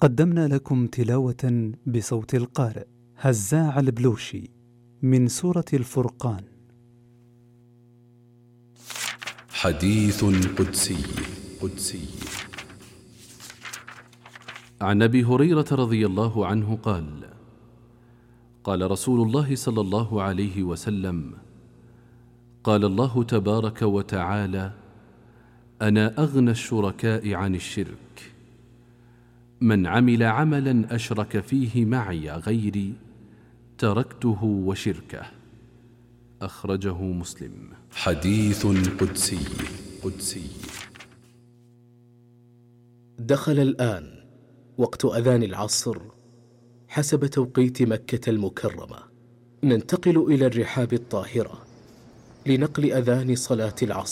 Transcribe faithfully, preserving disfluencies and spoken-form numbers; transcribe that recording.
قدمنا لكم تلاوة بصوت القارئ هزاع البلوشي من سورة الفرقان. حديث قدسي قدسي عن أبي هريرة رضي الله عنه قال: قال رسول الله صلى الله عليه وسلم: قال الله تبارك وتعالى: أنا أغنى الشركاء عن الشرك، من عمل عملا أشرك فيه معي غيري تركته وشركه. أخرجه مسلم. حديث قدسي قدسي دخل الآن وقت أذان العصر حسب توقيت مكة المكرمة. ننتقل إلى الرحاب الطاهرة لنقل أذان صلاة العصر.